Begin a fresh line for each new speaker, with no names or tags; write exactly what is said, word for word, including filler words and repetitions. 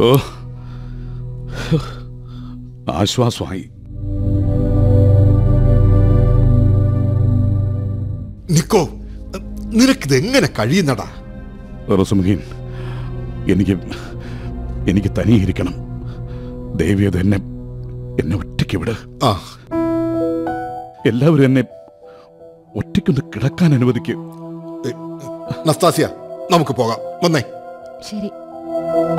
ഓ, ആശ്വാസമായി.
നിക്കോ, നിനക്കിത് എങ്ങനെ കഴിയുന്നടാ?
റസുമുഖീൻ, എനിക്ക് എനിക്ക് തനിയിരിക്കണം. ദേവിയത് എന്നെ എന്നെ ഒറ്റയ്ക്ക് വിട്.
ആ,
എല്ലാവരും എന്നെ ഒറ്റയ്ക്കൊന്ന് കിടക്കാൻ അനുവദിക്കും.
നസ്താസിയ, നമുക്ക് പോകാം. വന്നേ.
ശരി.